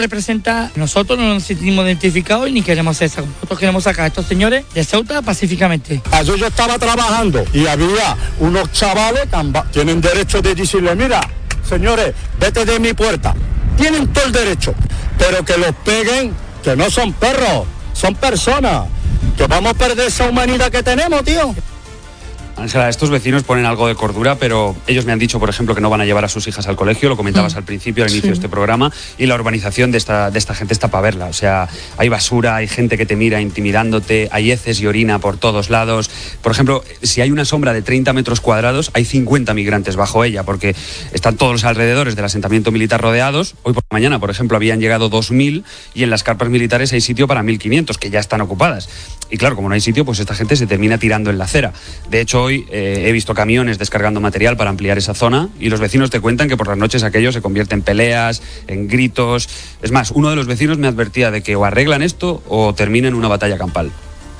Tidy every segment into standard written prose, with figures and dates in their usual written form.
Representa, nosotros no nos sentimos identificados y ni queremos eso. Nosotros queremos sacar a estos señores de Ceuta pacíficamente. Ayer yo estaba trabajando y había unos chavales que tienen derecho de decirle, mira, señores, vete de mi puerta. Tienen todo el derecho, pero que los peguen, que no son perros, son personas. Que vamos a perder esa humanidad que tenemos, tío. Ángela, estos vecinos ponen algo de cordura, pero ellos me han dicho, por ejemplo, que no van a llevar a sus hijas al colegio, lo comentabas al principio, al inicio de este programa, y la urbanización de esta gente está para verla. O sea, hay basura, hay gente que te mira intimidándote, hay heces y orina por todos lados. Por ejemplo, si hay una sombra de 30 metros cuadrados, hay 50 migrantes bajo ella, porque están todos los alrededores del asentamiento militar rodeados. Hoy por la mañana, por ejemplo, habían llegado 2.000 y en las carpas militares hay sitio para 1.500, que ya están ocupadas. Y claro, como no hay sitio, pues esta gente se termina tirando en la acera. De hecho, hoy he visto camiones descargando material para ampliar esa zona y los vecinos te cuentan que por las noches aquello se convierte en peleas, en gritos. Es más, uno de los vecinos me advertía de que o arreglan esto o termina en una batalla campal.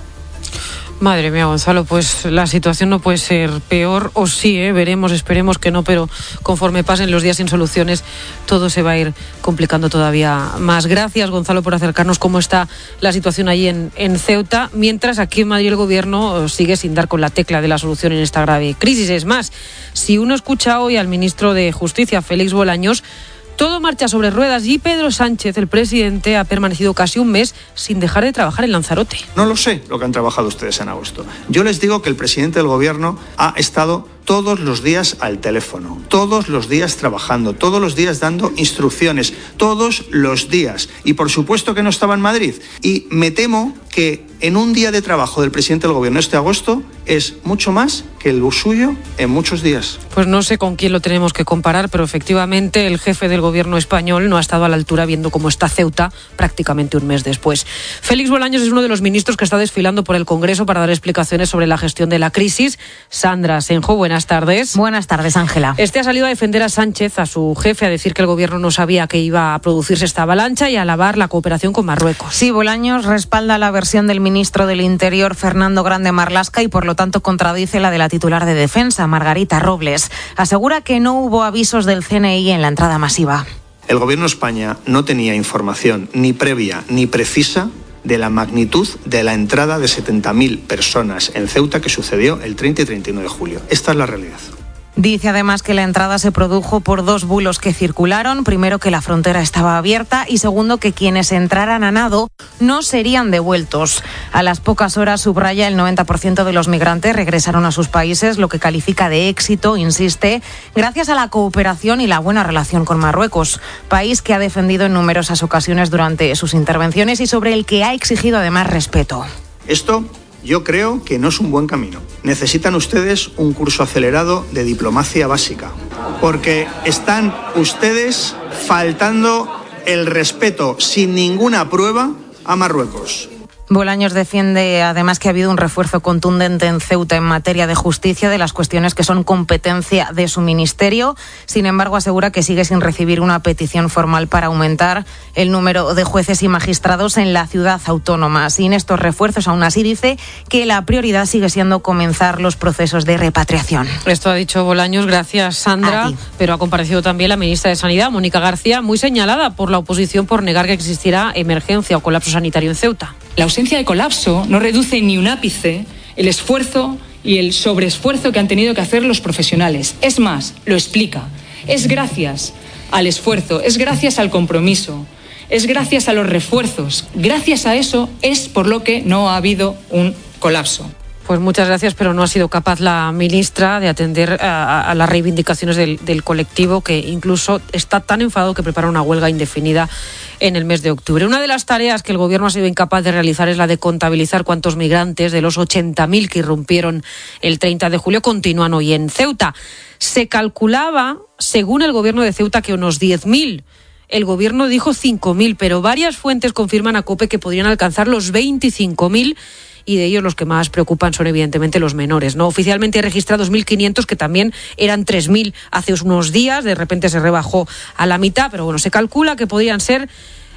Madre mía, Gonzalo, pues la situación no puede ser peor, o sí, veremos, esperemos que no, pero conforme pasen los días sin soluciones, todo se va a ir complicando todavía más. Gracias, Gonzalo, por acercarnos cómo está la situación allí en Ceuta, mientras aquí en Madrid el gobierno sigue sin dar con la tecla de la solución en esta grave crisis. Es más, si uno escucha hoy al ministro de Justicia, Félix Bolaños, todo marcha sobre ruedas y Pedro Sánchez, el presidente, ha permanecido casi un mes sin dejar de trabajar en Lanzarote. No lo sé lo que han trabajado ustedes en agosto. Yo les digo que el presidente del gobierno ha estado todos los días al teléfono, todos los días trabajando, todos los días dando instrucciones, todos los días. Y por supuesto que no estaba en Madrid. Y me temo que en un día de trabajo del presidente del gobierno este agosto es mucho más que el suyo en muchos días. Pues no sé con quién lo tenemos que comparar, pero efectivamente el jefe del gobierno español no ha estado a la altura viendo cómo está Ceuta prácticamente un mes después. Félix Bolaños es uno de los ministros que está desfilando por el Congreso para dar explicaciones sobre la gestión de la crisis. Sandra Senjo, buenas tardes. Buenas tardes, Ángela. Este ha salido a defender a Sánchez, a su jefe, a decir que el gobierno no sabía que iba a producirse esta avalancha y a alabar la cooperación con Marruecos. Sí, Bolaños respalda la versión del ministro del Interior, Fernando Grande Marlaska, y por lo tanto contradice la de la titular de Defensa, Margarita Robles. Asegura que no hubo avisos del CNI en la entrada masiva. El gobierno de España no tenía información ni previa ni precisa de la magnitud de la entrada de 70.000 personas en Ceuta que sucedió el 30 y 31 de julio. Esta es la realidad. Dice además que la entrada se produjo por dos bulos que circularon. Primero, que la frontera estaba abierta, y segundo, que quienes entraran a nado no serían devueltos. A las pocas horas, subraya, el 90% de los migrantes regresaron a sus países, lo que califica de éxito, insiste, gracias a la cooperación y la buena relación con Marruecos, país que ha defendido en numerosas ocasiones durante sus intervenciones y sobre el que ha exigido además respeto. Esto yo creo que no es un buen camino. Necesitan ustedes un curso acelerado de diplomacia básica, porque están ustedes faltando el respeto sin ninguna prueba a Marruecos. Bolaños defiende además que ha habido un refuerzo contundente en Ceuta en materia de justicia, de las cuestiones que son competencia de su ministerio. Sin embargo, asegura que sigue sin recibir una petición formal para aumentar el número de jueces y magistrados en la ciudad autónoma. Sin estos refuerzos, aún así dice que la prioridad sigue siendo comenzar los procesos de repatriación. Esto ha dicho Bolaños, gracias Sandra, pero ha comparecido también la ministra de Sanidad, Mónica García, muy señalada por la oposición por negar que existiera emergencia o colapso sanitario en Ceuta. La ausencia de colapso no reduce ni un ápice el esfuerzo y el sobreesfuerzo que han tenido que hacer los profesionales. Es más, lo explica. Es gracias al esfuerzo, es gracias al compromiso, es gracias a los refuerzos. Gracias a eso es por lo que no ha habido un colapso. Pues muchas gracias, pero no ha sido capaz la ministra de atender a las reivindicaciones del colectivo, que incluso está tan enfadado que prepara una huelga indefinida en el mes de octubre. Una de las tareas que el gobierno ha sido incapaz de realizar es la de contabilizar cuántos migrantes de los 80.000 que irrumpieron el 30 de julio continúan hoy en Ceuta. Se calculaba, según el gobierno de Ceuta, que unos 10.000. El gobierno dijo 5.000, pero varias fuentes confirman a COPE que podrían alcanzar los 25.000, y de ellos los que más preocupan son evidentemente los menores, ¿no? Oficialmente hay registrados 1.500, que también eran 3.000 hace unos días, de repente se rebajó a la mitad, pero bueno, se calcula que podrían ser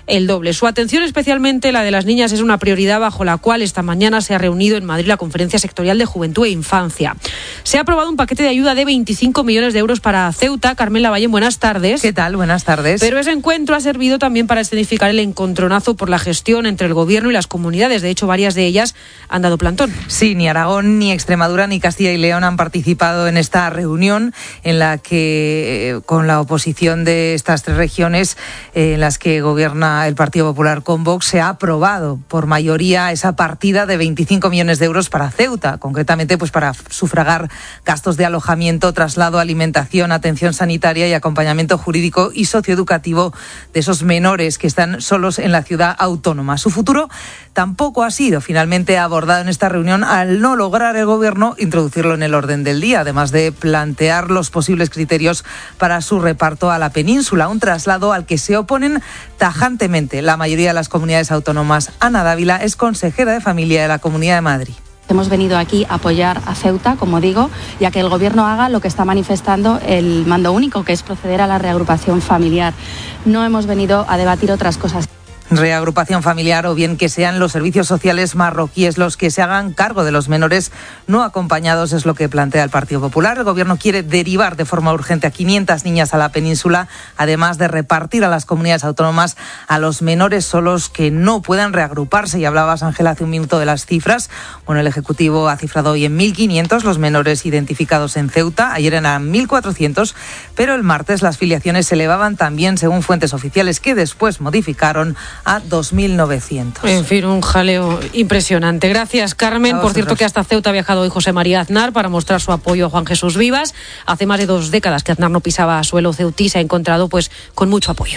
el doble. Su atención, especialmente la de las niñas, es una prioridad bajo la cual esta mañana se ha reunido en Madrid la Conferencia Sectorial de Juventud e Infancia. Se ha aprobado un paquete de ayuda de 25 millones de euros para Ceuta. Carmen Lavallén, buenas tardes. ¿Qué tal? Buenas tardes. Pero ese encuentro ha servido también para escenificar el encontronazo por la gestión entre el Gobierno y las comunidades. De hecho, varias de ellas han dado plantón. Sí, ni Aragón, ni Extremadura, ni Castilla y León han participado en esta reunión en la que, con la oposición de estas tres regiones en las que gobierna el Partido Popular con Vox, se ha aprobado por mayoría esa partida de 25 millones de euros para Ceuta, concretamente pues para sufragar gastos de alojamiento, traslado, alimentación, atención sanitaria y acompañamiento jurídico y socioeducativo de esos menores que están solos en la ciudad autónoma. Su futuro tampoco ha sido finalmente abordado en esta reunión al no lograr el Gobierno introducirlo en el orden del día, además de plantear los posibles criterios para su reparto a la península, un traslado al que se oponen tajantemente la mayoría de las comunidades autónomas. Ana Dávila es consejera de Familia de la Comunidad de Madrid. Hemos venido aquí a apoyar a Ceuta, como digo, y a que el Gobierno haga lo que está manifestando el mando único, que es proceder a la reagrupación familiar. No hemos venido a debatir otras cosas. Reagrupación familiar o bien que sean los servicios sociales marroquíes los que se hagan cargo de los menores no acompañados, es lo que plantea el Partido Popular. El Gobierno quiere derivar de forma urgente a 500 niñas a la península, además de repartir a las comunidades autónomas a los menores solos que no puedan reagruparse. Y hablabas, Ángela, hace un minuto de las cifras. Bueno, el Ejecutivo ha cifrado hoy en 1.500 los menores identificados en Ceuta. Ayer eran 1.400, pero el martes las filiaciones se elevaban también, según fuentes oficiales, que después modificaron a 2.900. En fin, un jaleo impresionante. Gracias, Carmen. Por cierto, que hasta Ceuta ha viajado hoy José María Aznar para mostrar su apoyo a Juan Jesús Vivas. Hace más de 2 décadas que Aznar no pisaba suelo ceutí, se ha encontrado pues con mucho apoyo.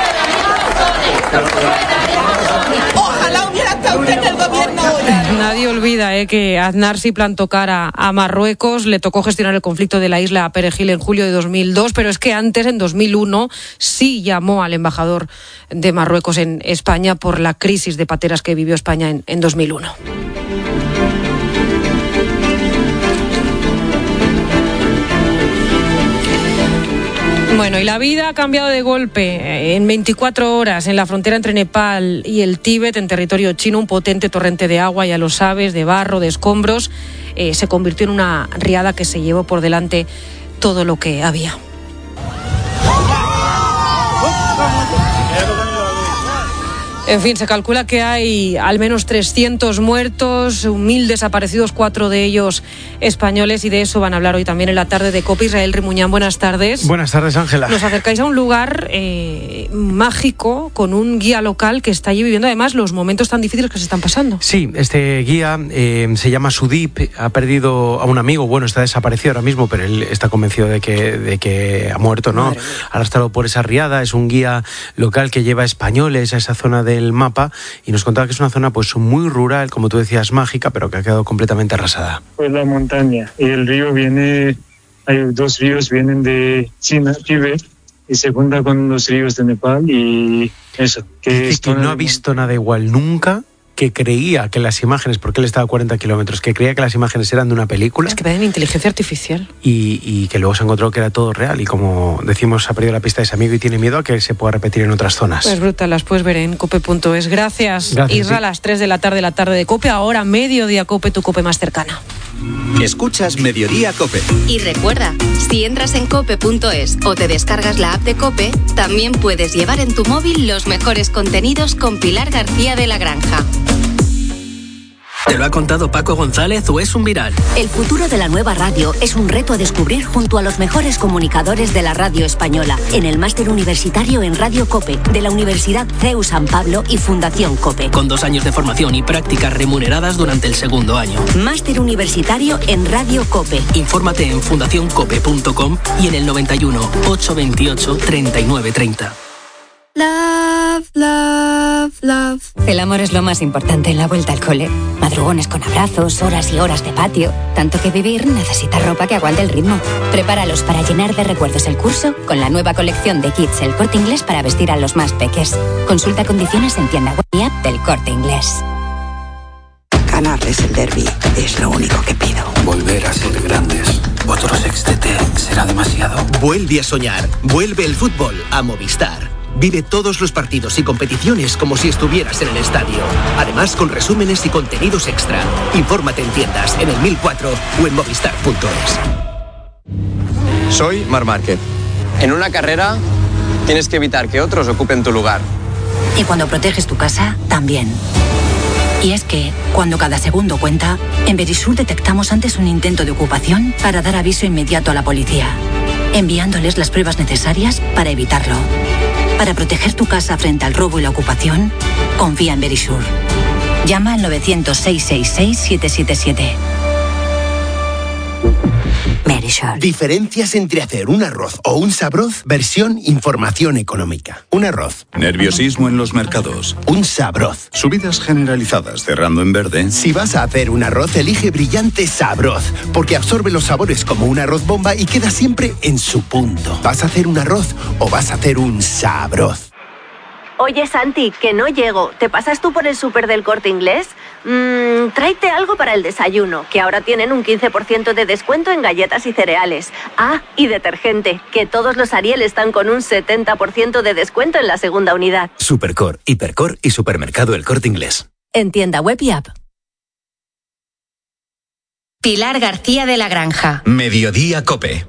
Ojalá hubiera estado usted en el Gobierno ahora. Nadie olvida que Aznar sí plantó cara a Marruecos, le tocó gestionar el conflicto de la isla a Perejil en julio de 2002, pero es que antes, en 2001, sí llamó al embajador de Marruecos en España por la crisis de pateras que vivió España en 2001. Bueno, y la vida ha cambiado de golpe. En 24 horas, en la frontera entre Nepal y el Tíbet, en territorio chino, un potente torrente de agua, ya lo sabes, de barro, de escombros, se convirtió en una riada que se llevó por delante todo lo que había. En fin, se calcula que hay al menos 300 muertos, 1.000 desaparecidos, 4 de ellos españoles, y de eso van a hablar hoy también en la tarde de COPE. Israel Rimuñán, buenas tardes. Buenas tardes, Ángela. Nos acercáis a un lugar mágico, con un guía local que está allí viviendo además los momentos tan difíciles que se están pasando. Sí, este guía se llama Sudip, ha perdido a un amigo, bueno, está desaparecido ahora mismo, pero él está convencido de que ha muerto, ¿no? Arrastrado por esa riada. Es un guía local que lleva españoles a esa zona del mapa y nos contaba que es una zona pues muy rural, como tú decías, mágica, pero que ha quedado completamente arrasada. Pues la montaña y el río viene, hay 2 ríos, vienen de China, Tíbet, y se junta con los ríos de Nepal, y eso. Que no ha visto nada igual nunca, que creía que las imágenes, porque él estaba a 40 kilómetros, que creía que las imágenes eran de una película. Es que ven inteligencia artificial. Y que luego se encontró que era todo real. Y como decimos, ha perdido la pista de ese amigo y tiene miedo a que se pueda repetir en otras zonas. Pues brutal, las puedes ver en cope.es. Gracias, Isra, a las 3 de la tarde de COPE. Ahora mediodía COPE, tu COPE más cercana. Escuchas Mediodía COPE. Y recuerda, si entras en cope.es o te descargas la app de COPE, también puedes llevar en tu móvil los mejores contenidos con Pilar García de la Granja. ¿Te lo ha contado Paco González o es un viral? El futuro de la nueva radio es un reto a descubrir junto a los mejores comunicadores de la radio española en el Máster Universitario en Radio COPE de la Universidad CEU San Pablo y Fundación COPE. Con 2 años de formación y prácticas remuneradas durante el 2º año. Máster Universitario en Radio COPE. Infórmate en fundacioncope.com y en el 91 828 3930. Love, love, love. El amor es lo más importante en la vuelta al cole. Madrugones con abrazos, horas y horas de patio. Tanto que vivir necesita ropa que aguante el ritmo. Prepáralos para llenar de recuerdos el curso con la nueva colección de kits El Corte Inglés para vestir a los más peques. Consulta condiciones en tienda web y app del Corte Inglés. Ganarles el derbi es lo único que pido. Volver a ser grandes. Otro sextete será demasiado. Vuelve a soñar. Vuelve el fútbol a Movistar. Vive todos los partidos y competiciones como si estuvieras en el estadio. Además, con resúmenes y contenidos extra. Infórmate en tiendas, en el 1004 o en movistar.es. Soy Marc Márquez. En una carrera tienes que evitar que otros ocupen tu lugar. Y cuando proteges tu casa, también. Y es que, cuando cada segundo cuenta, en Verisur detectamos antes un intento de ocupación para dar aviso inmediato a la policía, enviándoles las pruebas necesarias para evitarlo. Para proteger tu casa frente al robo y la ocupación, confía en Verisur. Llama al 900-666-777. Verisur. Diferencias entre hacer un arroz o un sabroz, versión información económica. Un arroz. Nerviosismo en los mercados. Un sabroz. Subidas generalizadas cerrando en verde. Si vas a hacer un arroz, elige Brillante Sabroz, porque absorbe los sabores como un arroz bomba y queda siempre en su punto. ¿Vas a hacer un arroz o vas a hacer un sabroz? Oye, Santi, que no llego. ¿Te pasas tú por el súper del Corte Inglés? Tráete algo para el desayuno, que ahora tienen un 15% de descuento en galletas y cereales. Ah, y detergente, que todos los Ariel están con un 70% de descuento en la segunda unidad. Supercor, Hipercor y Supermercado El Corte Inglés. En tienda web y app. Pilar García de la Granja. Mediodía COPE.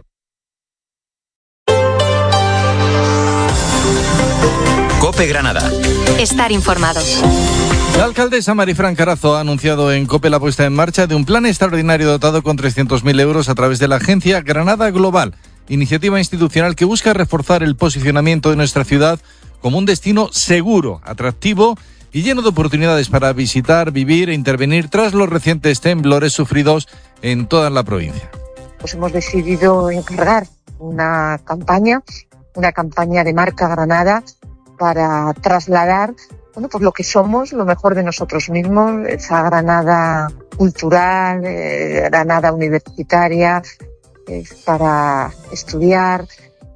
COPE Granada. Estar informados. La alcaldesa Marifran Carazo ha anunciado en COPE la puesta en marcha de un plan extraordinario dotado con 300.000 euros a través de la agencia Granada Global, iniciativa institucional que busca reforzar el posicionamiento de nuestra ciudad como un destino seguro, atractivo y lleno de oportunidades para visitar, vivir e intervenir tras los recientes temblores sufridos en toda la provincia. Pues hemos decidido encargar una campaña de marca Granada para trasladar pues lo que somos, lo mejor de nosotros mismos, esa Granada cultural, Granada universitaria, para estudiar,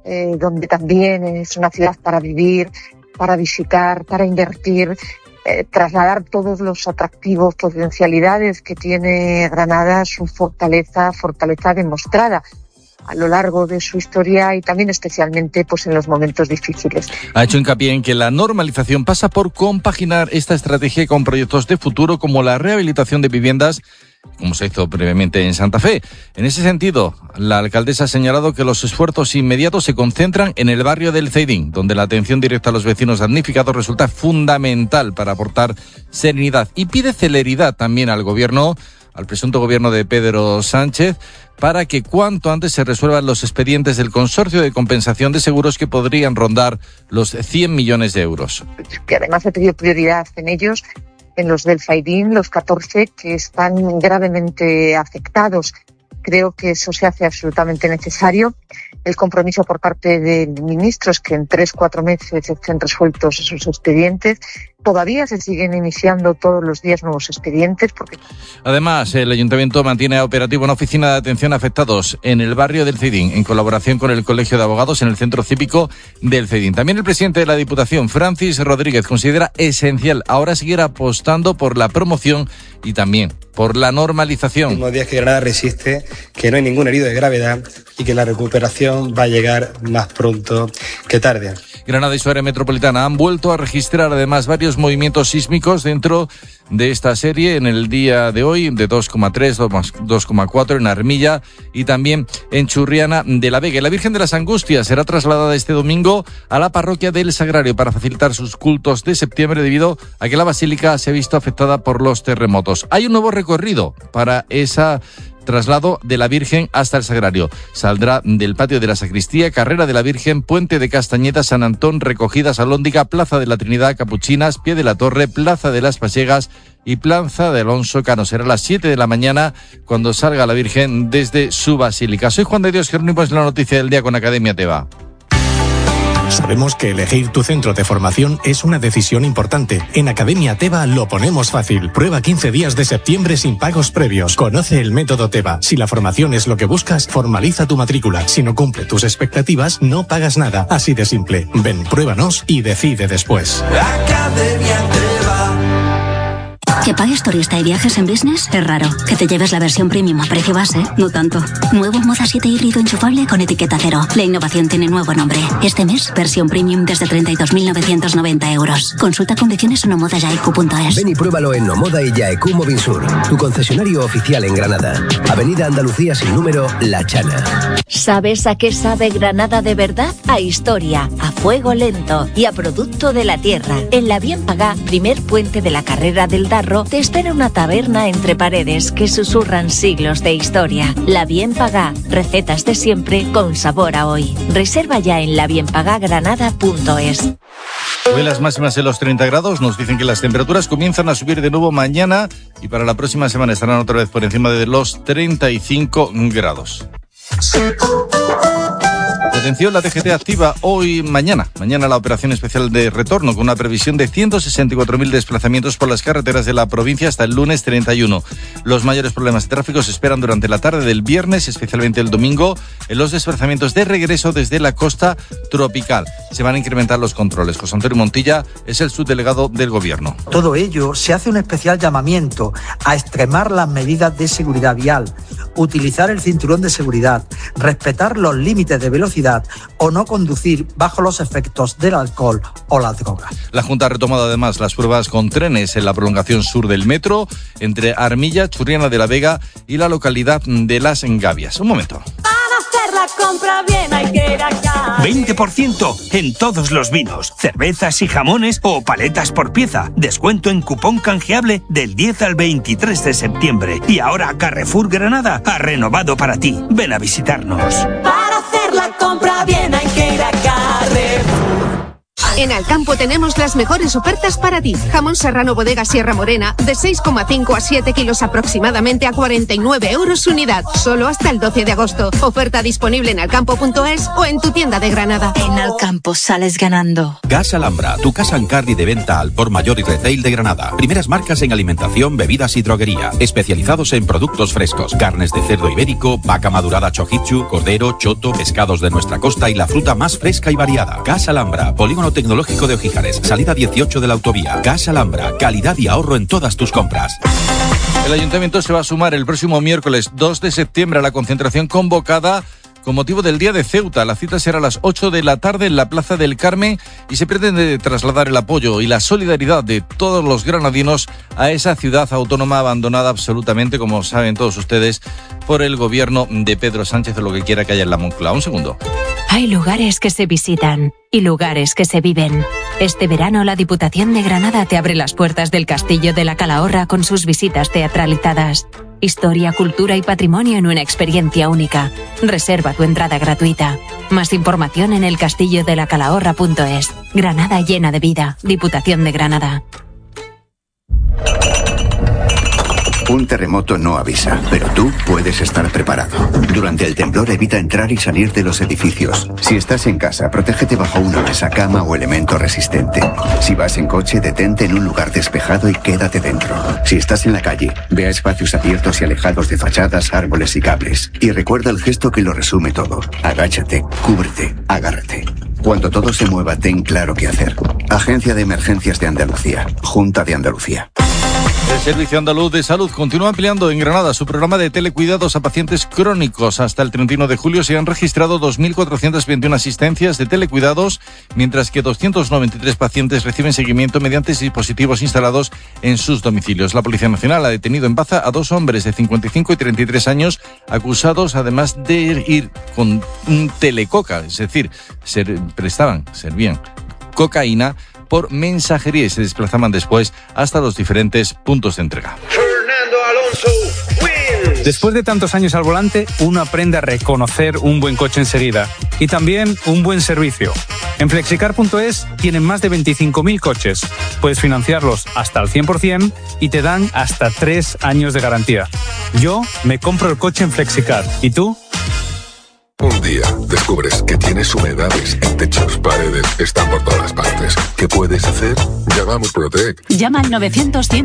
donde también es una ciudad para vivir, para visitar, para invertir, trasladar todos los atractivos, potencialidades que tiene Granada, su fortaleza demostrada a lo largo de su historia y también especialmente pues en los momentos difíciles. Ha hecho hincapié en que la normalización pasa por compaginar esta estrategia con proyectos de futuro como la rehabilitación de viviendas, como se hizo previamente en Santa Fe. En ese sentido, la alcaldesa ha señalado que los esfuerzos inmediatos se concentran en el barrio del Ceidín, donde la atención directa a los vecinos damnificados resulta fundamental para aportar serenidad, y pide celeridad también al presunto gobierno de Pedro Sánchez, para que cuanto antes se resuelvan los expedientes del consorcio de compensación de seguros que podrían rondar los 100 millones de euros. Que además he pedido prioridad en ellos, en los del Ceidín, los 14 que están gravemente afectados. Creo que eso se hace absolutamente necesario. El compromiso por parte del ministro es que en 3-4 meses estén resueltos esos expedientes. Todavía se siguen iniciando todos los días nuevos expedientes. Además, el Ayuntamiento mantiene operativo una oficina de atención a afectados en el barrio del Ceidín, en colaboración con el Colegio de Abogados en el Centro Cívico del Ceidín. También el presidente de la Diputación, Francis Rodríguez, considera esencial ahora seguir apostando por la promoción y también por la normalización. Los últimos días que Granada resiste, que no hay ningún herido de gravedad y que la recuperación va a llegar más pronto que tarde. Granada y su área metropolitana han vuelto a registrar además varios movimientos sísmicos dentro de esta serie en el día de hoy, de 2,3, 2,4 en Armilla y también en Churriana de la Vega. Y la Virgen de las Angustias será trasladada este domingo a la parroquia del Sagrario para facilitar sus cultos de septiembre debido a que la basílica se ha visto afectada por los terremotos. Hay un nuevo recorrido para esa traslado de la Virgen hasta el Sagrario. Saldrá del patio de la sacristía, Carrera de la Virgen, Puente de Castañeta, San Antón, Recogidas, Alhóndiga, Plaza de la Trinidad, Capuchinas, Pie de la Torre, Plaza de las Pachegas y Plaza de Alonso Cano. Será a las 7 de la mañana cuando salga la Virgen desde su basílica. Soy Juan de Dios Jerónimo, es la noticia del día con Academia Teva. Sabemos que elegir tu centro de formación es una decisión importante. En Academia Teva lo ponemos fácil. Prueba 15 días de septiembre sin pagos previos. Conoce el método Teva. Si la formación es lo que buscas, formaliza tu matrícula. Si no cumple tus expectativas, no pagas nada. Así de simple. Ven, pruébanos y decide después. Academia Teva. Que pagues turista y viajes en business es raro. Que te lleves la versión premium a precio base, no tanto. Nuevo Moda 7 híbrido enchufable con etiqueta cero. La innovación tiene nuevo nombre. Este mes, versión premium desde 32.990 euros. Consulta condiciones en omodayaeq.es. Ven y pruébalo en Omoda y Yaeq Movinsur, tu concesionario oficial en Granada. Avenida Andalucía sin número, La Chana. ¿Sabes a qué sabe Granada de verdad? A historia, a fuego lento y a producto de la tierra. En la Bien Pagá, primer puente de la carrera del Darro, te espera una taberna entre paredes que susurran siglos de historia. La Bien Pagá, recetas de siempre con sabor a hoy. Reserva ya en labienpagagranada.es. Hoy las máximas en los 30 grados, nos dicen que las temperaturas comienzan a subir de nuevo mañana y para la próxima semana estarán otra vez por encima de los 35 grados. Atención, la DGT activa mañana la operación especial de retorno con una previsión de 164.000 desplazamientos por las carreteras de la provincia hasta el lunes 31. Los mayores problemas de tráfico se esperan durante la tarde del viernes, especialmente el domingo, en los desplazamientos de regreso desde la costa tropical. Se van a incrementar los controles. José Antonio Montilla es el subdelegado del Gobierno. Todo ello se hace un especial llamamiento a extremar las medidas de seguridad vial, utilizar el cinturón de seguridad, respetar los límites de velocidad o no conducir bajo los efectos del alcohol o las drogas. La Junta ha retomado además las pruebas con trenes en la prolongación sur del metro entre Armilla, Churriana de la Vega y la localidad de Las Gavias. Un momento. La compra bien hay que ir acá. 20% en todos los vinos, cervezas y jamones o paletas por pieza. Descuento en cupón canjeable del 10 al 23 de septiembre. Y ahora Carrefour Granada ha renovado para ti. Ven a visitarnos. Para hacer la compra bien hay que ir a Carrefour. En Alcampo tenemos las mejores ofertas para ti. Jamón serrano bodega Sierra Morena de 6,5 a 7 kilos aproximadamente a 49 euros unidad. Solo hasta el 12 de agosto. Oferta disponible en alcampo.es o en tu tienda de Granada. En Alcampo sales ganando. Gas Alhambra, tu casa Ancardi de venta al por mayor y retail de Granada. Primeras marcas en alimentación, bebidas y droguería. Especializados en productos frescos. Carnes de cerdo ibérico, vaca madurada Chojichu, cordero, choto, pescados de nuestra costa y la fruta más fresca y variada. Gas Alhambra, polígono tecnológico de Ojíjares, salida 18 de la autovía. Gas Alhambra, calidad y ahorro en todas tus compras. El Ayuntamiento se va a sumar el próximo miércoles 2 de septiembre a la concentración convocada con motivo del Día de Ceuta. La cita será a las 8 de la tarde en la Plaza del Carmen y se pretende trasladar el apoyo y la solidaridad de todos los granadinos a esa ciudad autónoma abandonada absolutamente, como saben todos ustedes, por el gobierno de Pedro Sánchez o lo que quiera que haya en la Moncloa. Un segundo. Hay lugares que se visitan y lugares que se viven. Este verano la Diputación de Granada te abre las puertas del Castillo de la Calahorra con sus visitas teatralizadas. Historia, cultura y patrimonio en una experiencia única. Reserva tu entrada gratuita. Más información en elcastillodelacalahorra.es. Granada llena de vida. Diputación de Granada. Un terremoto no avisa, pero tú puedes estar preparado. Durante el temblor evita entrar y salir de los edificios. Si estás en casa, protégete bajo una mesa, cama o elemento resistente. Si vas en coche, detente en un lugar despejado y quédate dentro. Si estás en la calle, ve a espacios abiertos y alejados de fachadas, árboles y cables. Y recuerda el gesto que lo resume todo. Agáchate, cúbrete, agárrate. Cuando todo se mueva, ten claro qué hacer. Agencia de Emergencias de Andalucía. Junta de Andalucía. El Servicio Andaluz de Salud continúa ampliando en Granada su programa de telecuidados a pacientes crónicos. Hasta el 31 de julio se han registrado 2.421 asistencias de telecuidados, mientras que 293 pacientes reciben seguimiento mediante dispositivos instalados en sus domicilios. La Policía Nacional ha detenido en Baza a 2 hombres de 55 y 33 años, acusados además de ir con un telecoca, es decir, servían cocaína por mensajería y se desplazaban después hasta los diferentes puntos de entrega. Después de tantos años al volante, uno aprende a reconocer un buen coche enseguida y también un buen servicio. En Flexicar.es tienen más de 25.000 coches. Puedes financiarlos hasta al 100% y te dan hasta 3 años de garantía. Yo me compro el coche en Flexicar. ¿Y tú? Un día descubres que tienes humedades en techos, paredes, están por todas partes. ¿Qué puedes hacer? Llamamos Protec. Llama al 900